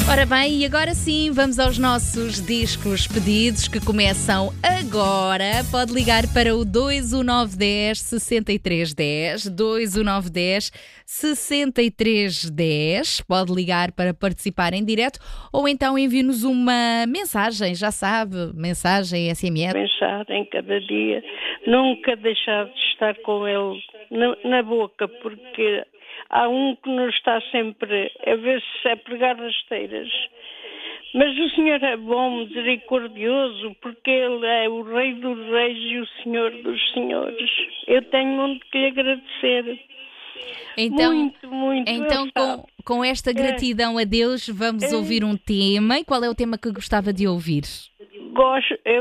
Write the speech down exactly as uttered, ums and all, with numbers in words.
Ora bem, e agora sim, vamos aos nossos discos pedidos que começam agora. Pode ligar para o dois um nove um zero, seis três um zero, dois um nove um zero, seis três um zero. Pode ligar para participar em direto ou então envie-nos uma mensagem, já sabe, mensagem S M S. Pensar em cada dia, nunca deixar de estar com ele na, na boca, porque há um que nos está sempre a ver se é pregar rasteiras. Mas o Senhor é bom, misericordioso, porque Ele é o Rei dos Reis e o Senhor dos Senhores. Eu tenho muito que lhe agradecer. Então, muito, muito. então com, com esta gratidão a Deus, vamos é. ouvir um tema. E qual é o tema que gostava de ouvir? Gosto, eu